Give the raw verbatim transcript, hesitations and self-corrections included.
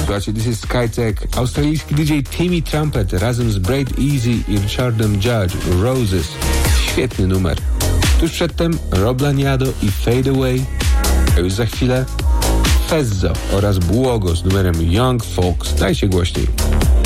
Słuchajcie, this is Skytech. Australijski D J Timmy Trumpet razem z Braid Easy i Richardem Judge, Roses. Świetny numer. Tuż przedtem Rob Laniado i Fade Away, a już za chwilę Fezzo oraz Błogo z numerem Young Folks. Dajcie głośniej.